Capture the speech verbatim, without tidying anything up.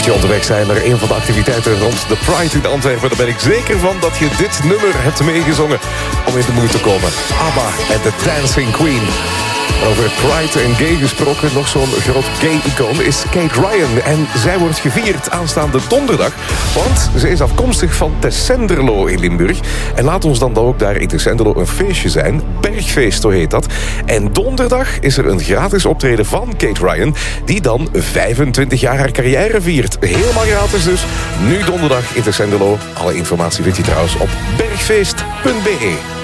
Mocht je onderweg zijn naar een van de activiteiten rond de Pride in Antwerpen, dan ben ik zeker van dat je dit nummer hebt meegezongen om in de moed te komen. ABBA en The Dancing Queen. Over Pride en gay gesproken, nog zo'n groot gay-icoon is Kate Ryan. En zij wordt gevierd aanstaande donderdag, want ze is afkomstig van Tessenderlo in Limburg. En laat ons dan ook daar in Tessenderlo een feestje zijn. Bergfeest, zo heet dat. En donderdag is er een gratis optreden van Kate Ryan, die dan vijfentwintig jaar haar carrière viert. Helemaal gratis dus. Nu donderdag in Tessenderlo. Alle informatie vind je trouwens op bergfeest punt be.